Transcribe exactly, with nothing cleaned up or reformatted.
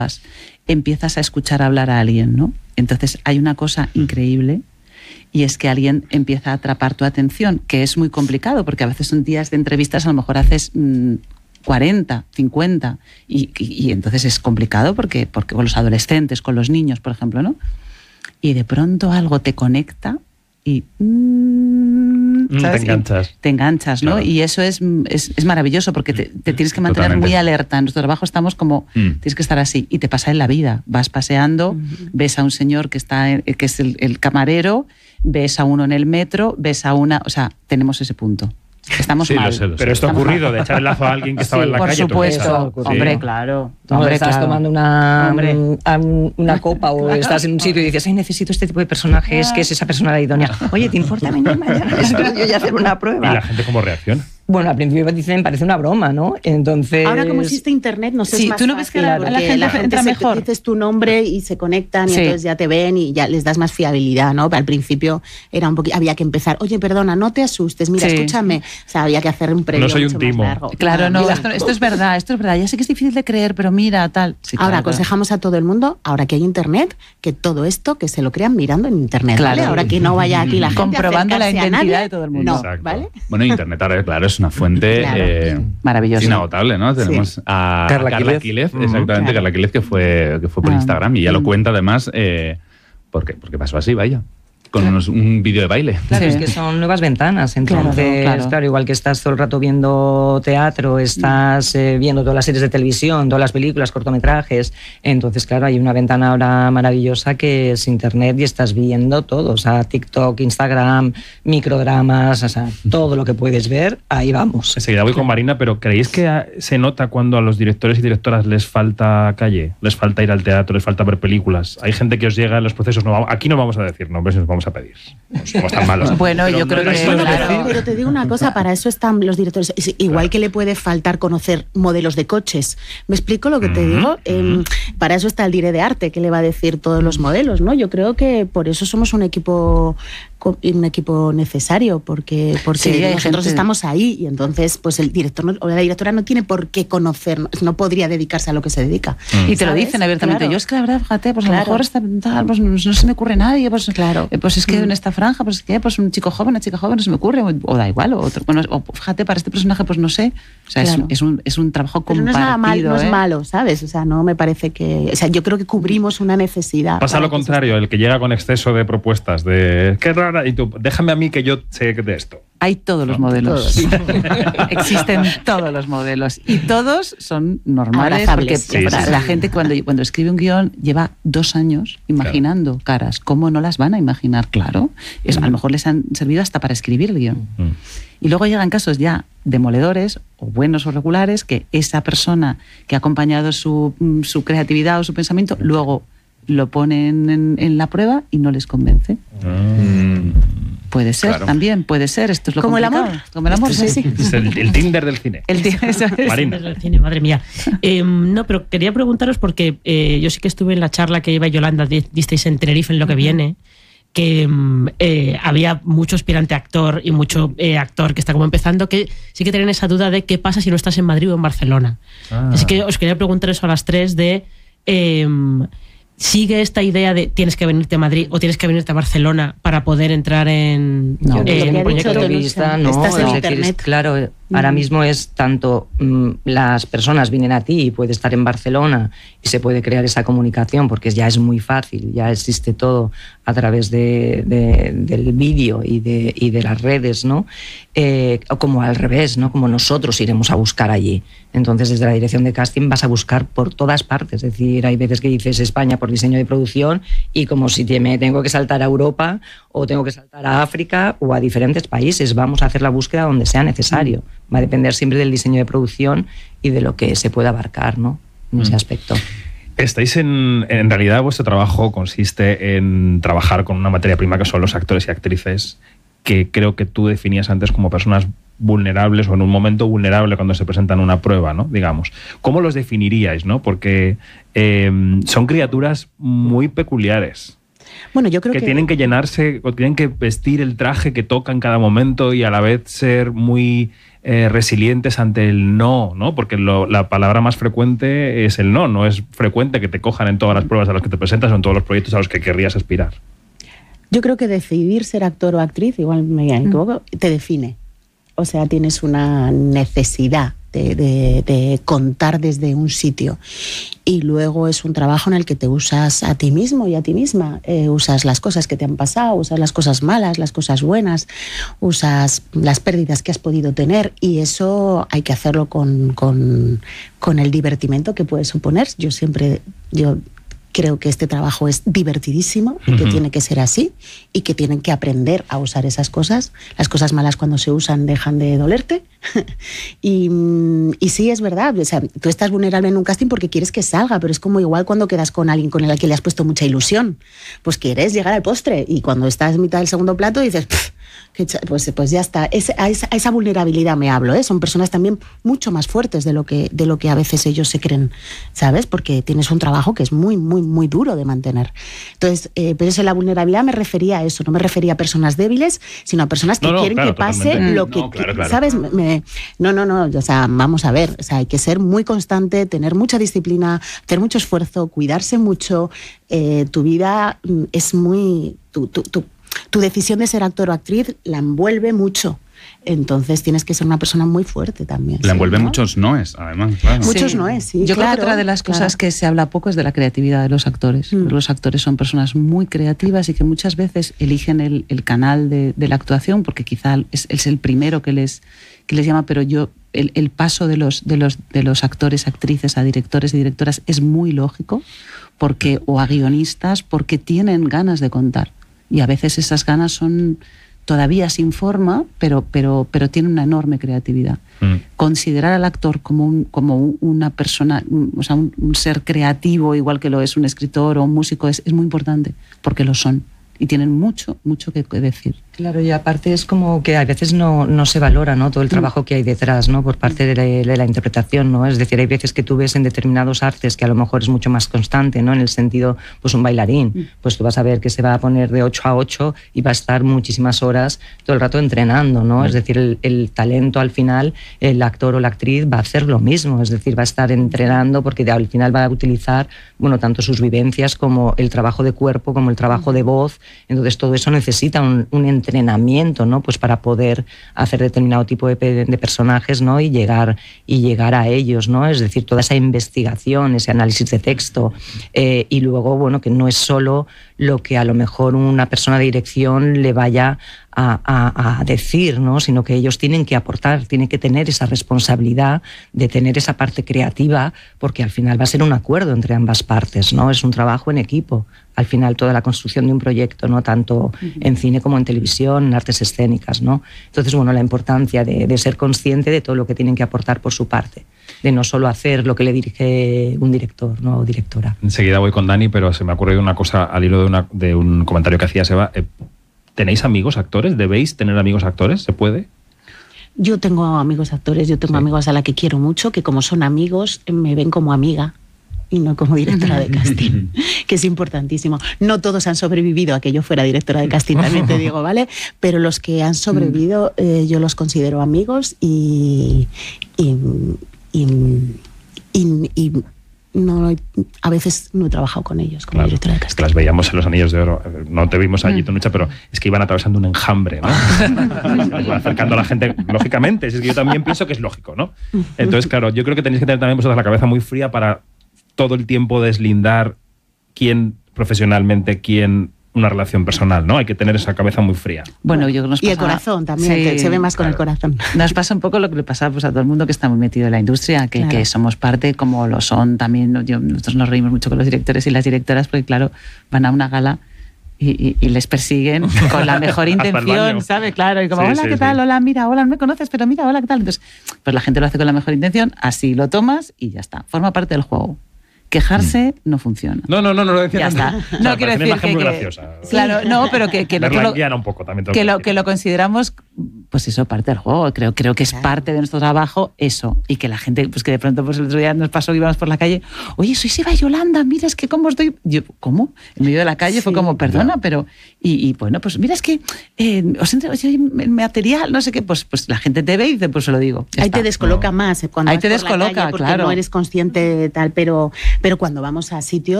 empiezas a escuchar hablar a alguien, ¿no? Entonces hay una cosa increíble y es que alguien empieza a atrapar tu atención, que es muy complicado porque a veces son días de entrevistas, a lo mejor haces mmm, cuarenta, cincuenta y, y, y entonces es complicado porque, porque con los adolescentes, con los niños, por ejemplo, ¿no? Y de pronto algo te conecta y mmm, ¿sabes? te enganchas. Te enganchas, ¿no? Claro. Y eso es, es, es maravilloso porque te, te tienes que mantener Totalmente. muy alerta. En nuestro trabajo estamos como, mm. tienes que estar así. Y te pasa en la vida. Vas paseando, mm. ves a un señor que, está, que es el, el camarero, ves a uno en el metro, ves a una... O sea, tenemos ese punto. Estamos sí, mal. Lo sé, lo sé. Pero esto ha ocurrido, mal. de echar el lazo a alguien que estaba sí, en la por calle. Por supuesto, hombre, sí. claro. No, hombre, estás claro. tomando una, hombre. Un, una copa o claro. estás en un sitio y dices, ay, necesito este tipo de personajes, que es esa persona la idónea. Oye, ¿te importa venir mañana al estudio y hacer una prueba? ¿Y la gente cómo reacciona? Bueno, al principio dicen, parece una broma, ¿no? Entonces... Ahora, como existe internet, no sé, sí, es más tú no ves que fácil, la, la gente, la gente entra se, mejor. Dices tu nombre y se conectan y sí. entonces ya te ven y ya les das más fiabilidad, ¿no? Al principio era un poquito, había que empezar, oye, perdona, no te asustes, mira, sí. escúchame. O sea, había que hacer un previo no soy un mucho timo. más largo. Claro, no, esto, esto es verdad, esto es verdad. Ya sé que es difícil de creer, pero mira, tal. Sí, ahora, claro, aconsejamos claro. a todo el mundo, ahora que hay internet, que todo esto, que se lo crean mirando en internet, claro. ¿vale? Ahora que no vaya aquí la gente comprobando a la identidad nadie, de todo el mundo. No, Exacto. ¿vale? Bueno, internet ahora, claro, es una fuente... Claro. Eh, maravillosa. Inagotable, ¿no? Tenemos sí. a Carla, Carla Quílez, Quílez exactamente, claro. Carla Quílez que fue, que fue por ah. Instagram y ya lo cuenta además eh, porque, porque pasó así, vaya. Con unos, un vídeo de baile. Claro, sí. es que son nuevas ventanas. Entonces, claro, claro. claro, igual que estás todo el rato viendo teatro, estás eh, viendo todas las series de televisión, todas las películas, cortometrajes. Entonces, claro, hay una ventana ahora maravillosa que es internet y estás viendo todo. O sea, TikTok, Instagram, microdramas, o sea, todo lo que puedes ver, ahí vamos. Enseguida voy con Marina, pero ¿creéis que se nota cuando a los directores y directoras les falta calle? Les falta ir al teatro, les falta ver películas. Hay gente que os llega en los procesos, no, aquí no vamos a decir nombres, nos vamos a pedir. No somos tan malos. Bueno, pero yo creo no que... Bueno, claro. pero, pero te digo una cosa, para eso están los directores. Igual claro. que le puede faltar conocer modelos de coches. ¿Me explico lo que te mm-hmm. digo? Eh, para eso está el dire de arte, que le va a decir todos los modelos, ¿no? Yo creo que por eso somos un equipo un equipo necesario, porque, porque sí, nosotros gente... estamos ahí y entonces pues el director no, o la directora no tiene por qué conocer, no podría dedicarse a lo que se dedica. Mm. Y te lo dicen abiertamente. Claro. Yo es que la verdad, fíjate, pues claro. a lo mejor está, tal, pues, no, no se me ocurre nadie, pues claro, pues es que mm. en esta franja, pues que pues un chico joven, una chica joven, no se me ocurre, o, o da igual, o otro, bueno, o fíjate, para este personaje, pues no sé. O sea, claro. es, es, un, es un trabajo Pero compartido. No es nada mal, no ¿eh? es malo, ¿sabes? O sea, no me parece que... O sea, yo creo que cubrimos una necesidad. Pasa lo contrario, el que llega con exceso de propuestas, de qué rara, y tú, déjame a mí que yo sé de esto. Hay todos los modelos. Todos. Existen todos los modelos. Y todos son normales. Porque sí, sí, la sí. gente cuando, cuando escribe un guión lleva dos años imaginando claro. caras. ¿Cómo no las van a imaginar? Claro. Es, mm. A lo mejor les han servido hasta para escribir el guión. Mm. Y luego llegan casos ya demoledores, o buenos o regulares, que esa persona que ha acompañado su, su creatividad o su pensamiento, luego lo ponen en, en la prueba y no les convence. Mm. Puede ser, claro. también, puede ser. Esto es lo Como complicado. el amor. Como el amor, sí, sí. sí. Es el, el Tinder del cine. El Tinder, eso es. Marina. El Tinder del cine, madre mía. Eh, no, pero quería preguntaros porque eh, yo sí que estuve en la charla que iba Yolanda, disteis en Tenerife en Lo que viene, que eh, había mucho aspirante actor y mucho eh, actor que está como empezando, que sí que tienen esa duda de qué pasa si no estás en Madrid o en Barcelona. Ah. Así que os quería preguntar eso a las tres de... Eh, ¿Sigue esta idea de tienes que venirte a Madrid o tienes que venirte a Barcelona para poder entrar en, no, en el proyecto de vista? No, estás en es internet. Decir, claro, mm. ahora mismo es tanto mm, las personas vienen a ti y puede estar en Barcelona y se puede crear esa comunicación porque ya es muy fácil, ya existe todo a través de, de, del vídeo y de, y de las redes, ¿no? Eh, o como al revés, ¿no? Como nosotros iremos a buscar allí. Entonces, desde la dirección de casting vas a buscar por todas partes. Es decir, hay veces que dices España por diseño de producción y como si te, me tengo que saltar a Europa o tengo que saltar a África o a diferentes países. Vamos a hacer la búsqueda donde sea necesario. Va a depender siempre del diseño de producción y de lo que se pueda abarcar, ¿no? En mm. ese aspecto. Estáis en, en realidad, vuestro trabajo consiste en trabajar con una materia prima que son los actores y actrices, que creo que tú definías antes como personas vulnerables o en un momento vulnerable cuando se presentan una prueba, ¿no? Digamos. ¿Cómo los definiríais, no? Porque eh, son criaturas muy peculiares. Bueno, yo creo que, que tienen que llenarse, o tienen que vestir el traje que toca en cada momento y a la vez ser muy eh, resilientes ante el no, ¿no? Porque lo, la palabra más frecuente es el no. No es frecuente que te cojan en todas las pruebas a las que te presentas o en todos los proyectos a los que querrías aspirar. Yo creo que decidir ser actor o actriz, igual me equivoco, te define. O sea, tienes una necesidad de, de, de contar desde un sitio. Y luego es un trabajo en el que te usas a ti mismo y a ti misma. Eh, usas las cosas que te han pasado, usas las cosas malas, las cosas buenas, usas las pérdidas que has podido tener, y eso hay que hacerlo con, con, con el divertimento que puede suponer. Yo siempre... yo creo que este trabajo es divertidísimo y que uh-huh. tiene que ser así, y que tienen que aprender a usar esas cosas. Las cosas malas, cuando se usan, dejan de dolerte. y, y sí, es verdad. O sea, tú estás vulnerable en un casting porque quieres que salga, pero es como igual cuando quedas con alguien con el que le has puesto mucha ilusión. Pues quieres llegar al postre, y cuando estás en mitad del segundo plato dices... Pues, pues ya está. Es, a, esa, a esa vulnerabilidad me hablo, ¿eh? Son personas también mucho más fuertes de lo que, de lo que a veces ellos se creen, ¿sabes? Porque tienes un trabajo que es muy, muy, muy duro de mantener. Entonces, eh, pero eso, la vulnerabilidad me refería a eso, no me refería a personas débiles, sino a personas que no, no, quieren claro, que pase totalmente. lo que... No, claro, claro. ¿Sabes? Me, no, no, no, o sea, vamos a ver, o sea, hay que ser muy constante, tener mucha disciplina, hacer mucho esfuerzo, cuidarse mucho. Eh, tu vida es muy... Tu, tu, tu, Tu decisión de ser actor o actriz la envuelve mucho. Entonces tienes que ser una persona muy fuerte también. La ¿sí, envuelve ¿no? muchos noes, además. Claro. Muchos sí. noes, sí. Yo claro, creo que otra de las claro. cosas que se habla poco es de la creatividad de los actores. Mm. Los actores son personas muy creativas y que muchas veces eligen el, el canal de, de la actuación porque quizá es, es el primero que les, que les llama, pero yo... El, el paso de los, de, los, de los actores, actrices a directores y directoras es muy lógico, porque, o a guionistas, porque tienen ganas de contar. Y a veces esas ganas son todavía sin forma, pero, pero, pero tienen una enorme creatividad. Mm. Considerar al actor como, un, como una persona, o sea, un, un ser creativo, igual que lo es un escritor o un músico, es, es muy importante, porque lo son. Y tienen mucho, mucho que decir. Claro, y aparte es como que a veces no, no se valora, ¿no?, todo el trabajo que hay detrás, ¿no?, por parte de la, de la interpretación, ¿no? Es decir, hay veces que tú ves en determinados artes que a lo mejor es mucho más constante, ¿no?, en el sentido, pues un bailarín, pues tú vas a ver que se va a poner de ocho a ocho y va a estar muchísimas horas todo el rato entrenando, ¿no? Es decir, el, el talento al final, el actor o la actriz va a hacer lo mismo, es decir, va a estar entrenando porque al final va a utilizar, bueno, tanto sus vivencias como el trabajo de cuerpo, como el trabajo de voz. Entonces todo eso necesita un, un entrenamiento, ¿no?, pues para poder hacer determinado tipo de, de personajes, ¿no?, y llegar, y llegar a ellos, ¿no? Es decir, toda esa investigación, ese análisis de texto, eh, y luego, bueno, que no es solo lo que a lo mejor una persona de dirección le vaya a, a, a decir, ¿no?, sino que ellos tienen que aportar, tienen que tener esa responsabilidad de tener esa parte creativa, porque al final va a ser un acuerdo entre ambas partes, ¿no? Es un trabajo en equipo. Al final toda la construcción de un proyecto, ¿no?, tanto uh-huh. en cine como en televisión, en artes escénicas, ¿no? Entonces, bueno, la importancia de, de ser consciente de todo lo que tienen que aportar por su parte, de no solo hacer lo que le dirige un director, ¿no?, o directora. Enseguida voy con Dani, pero se me ha ocurrido una cosa al hilo de, una, de un comentario que hacía Seba. ¿Tenéis amigos actores? ¿Debéis tener amigos actores? ¿Se puede? Yo tengo amigos actores, yo tengo sí. amigos a la que quiero mucho, que como son amigos, me ven como amiga y no como directora de casting, que es importantísimo. No todos han sobrevivido a que yo fuera directora de casting, también te digo, ¿vale? Pero los que han sobrevivido, eh, yo los considero amigos y... y, y, y, y no, a veces no he trabajado con ellos como claro, directora de casting. Las veíamos en Los Anillos de Oro, no te vimos allí, Tonucha, pero es que iban atravesando un enjambre, ¿no? Iban acercando a la gente, lógicamente, es que yo también pienso que es lógico, ¿no? Entonces, claro, yo creo que tenéis que tener también vosotros la cabeza muy fría para todo el tiempo deslindar quién profesionalmente, quién una relación personal, ¿no? Hay que tener esa cabeza muy fría. Bueno, yo nos y pasa, el corazón también, sí, que se ve más con claro. el corazón. Nos pasa un poco lo que le pasa pues, a todo el mundo que está muy metido en la industria, que, claro. que somos parte, como lo son también. Yo, nosotros nos reímos mucho con los directores y las directoras, porque claro, van a una gala y, y, y les persiguen con la mejor intención, ¿sabes? Claro, y como, sí, hola, sí, ¿qué sí. tal? Hola, mira, hola, no me conoces, pero mira, hola, ¿qué tal? Entonces, pues la gente lo hace con la mejor intención, así lo tomas y ya está. Forma parte del juego. Quejarse no funciona. No, no, no, no lo decía. Ya está. No, no quiero decir que, muy que graciosa. Claro, no, pero que, que, lo, que, lo, un poco, también que, lo, que lo consideramos pues eso, parte del juego. Creo, creo que es Claro. parte de nuestro trabajo eso. Y que la gente, pues que de pronto, pues el otro día nos pasó que íbamos por la calle, oye, soy Eva Yolanda, mira, es que cómo estoy. Yo, ¿cómo? En medio de la calle fue Sí. como, perdona, Ya. pero. Y, y bueno, pues mira, es que eh, os entre, oye, el material, no sé qué, pues, pues la gente te ve y dice, pues se lo digo. Ya Ahí está. te descoloca más eh, cuando Ahí vas te por la descoloca, calle porque claro. no eres consciente de tal, pero, pero cuando vamos a sitios